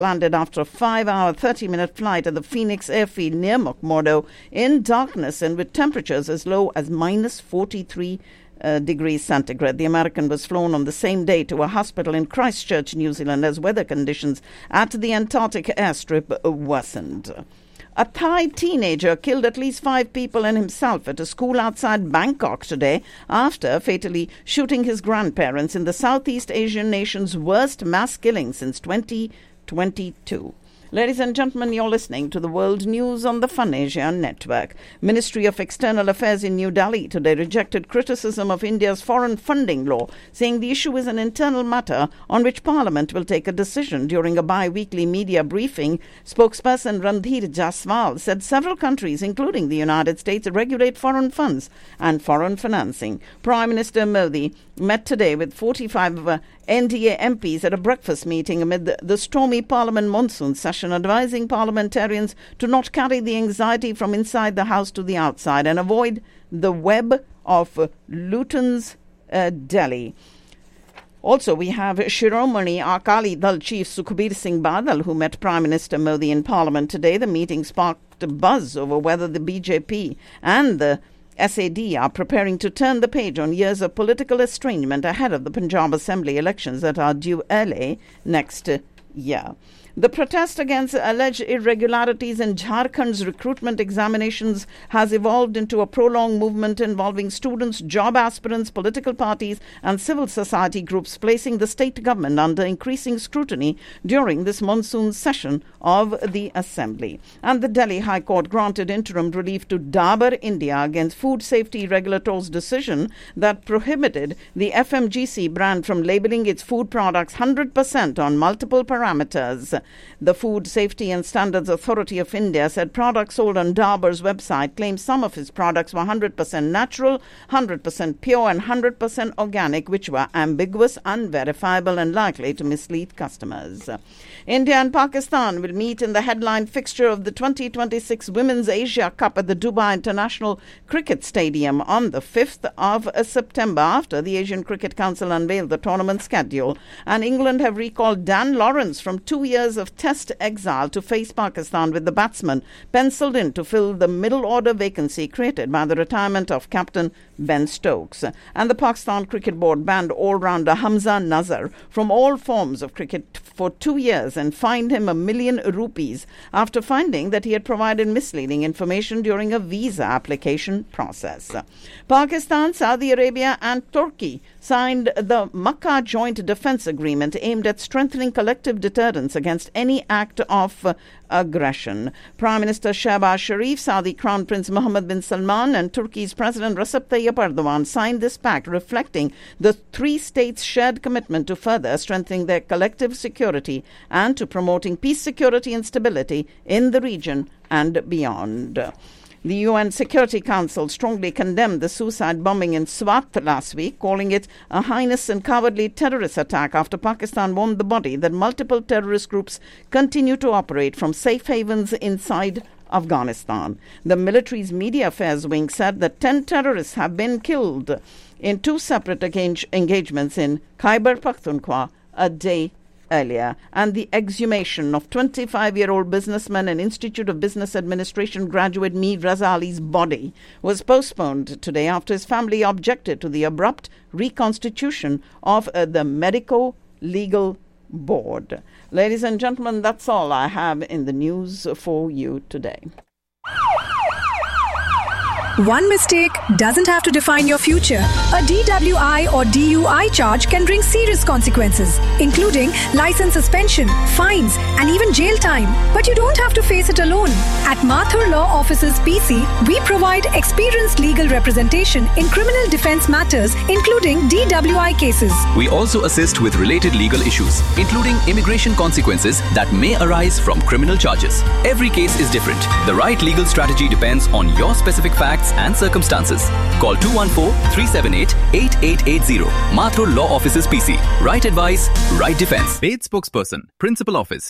landed after a 5-hour, 30-minute flight at the Phoenix airfield near McMurdo in darkness and with temperatures as low as minus 43 degrees centigrade. The American was flown on the same day to a hospital in Christchurch, New Zealand, as weather conditions at the Antarctic airstrip worsened. A Thai teenager killed at least 5 people and himself at a school outside Bangkok today after fatally shooting his grandparents in the Southeast Asian nation's worst mass killing since 2022. Ladies and gentlemen, you're listening to the World News on the Fun Asia Network. Ministry of External Affairs in New Delhi today rejected criticism of India's foreign funding law, saying the issue is an internal matter on which Parliament will take a decision. During a bi-weekly media briefing, spokesperson Randhir Jaswal said several countries, including the United States, regulate foreign funds and foreign financing. Prime Minister Modi met today with 45 NDA MPs at a breakfast meeting amid the stormy Parliament monsoon session, advising parliamentarians to not carry the anxiety from inside the House to the outside and avoid the web of Luton's Delhi. Also, we have Shiromani Akali Dal Chief Sukhbir Singh Badal, who met Prime Minister Modi in Parliament today. The meeting sparked a buzz over whether the BJP and the SAD are preparing to turn the page on years of political estrangement ahead of the Punjab Assembly elections that are due early next year. The protest against alleged irregularities in Jharkhand's recruitment examinations has evolved into a prolonged movement involving students, job aspirants, political parties and civil society groups, placing the state government under increasing scrutiny during this monsoon session of the Assembly. And the Delhi High Court granted interim relief to Dabur India against food safety regulators' decision that prohibited the FMGC brand from labelling its food products 100% on multiple parameters. The Food Safety and Standards Authority of India said products sold on Dabur's website claimed some of its products were 100% natural, 100% pure and 100% organic, which were ambiguous, unverifiable and likely to mislead customers. India and Pakistan will meet in the headline fixture of the 2026 Women's Asia Cup at the Dubai International Cricket Stadium on the 5th of September after the Asian Cricket Council unveiled the tournament schedule. And England have recalled Dan Lawrence from 2 years of Test exile to face Pakistan, with the batsman penciled in to fill the middle order vacancy created by the retirement of captain Ben Stokes. And the Pakistan Cricket Board banned all-rounder Hamza Nazar from all forms of cricket for 2 years and fined him ₹1 million after finding that he had provided misleading information during a visa application process. Pakistan, Saudi Arabia and Turkey signed the Makkah Joint Defence Agreement aimed at strengthening collective deterrence against any act of aggression. Prime Minister Shehbaz Sharif, Saudi Crown Prince Mohammed bin Salman and Turkey's President Recep Tayyip Erdogan signed this pact, reflecting the 3 states' shared commitment to further strengthening their collective security and to promoting peace, security and stability in the region and beyond. The UN Security Council strongly condemned the suicide bombing in Swat last week, calling it a heinous and cowardly terrorist attack after Pakistan warned the body that multiple terrorist groups continue to operate from safe havens inside Afghanistan. The military's media affairs wing said that 10 terrorists have been killed in 2 separate engagements in Khyber Pakhtunkhwa a day earlier, and the exhumation of 25-year-old businessman and Institute of Business Administration graduate Mir Raza Ali's body was postponed today after his family objected to the abrupt reconstitution of the Medico-Legal Board. Ladies and gentlemen, that's all I have in the news for you today. One mistake doesn't have to define your future. A DWI or DUI charge can bring serious consequences, including license suspension, fines, and even jail time. But you don't have to face it alone. At Mathur Law Offices PC, we provide experienced legal representation in criminal defense matters, including DWI cases. We also assist with related legal issues, including immigration consequences that may arise from criminal charges. Every case is different. The right legal strategy depends on your specific facts and circumstances. Call 214-378-8880. Mathur Law Offices PC. Right advice, right defense. Paid spokesperson, Principal Office,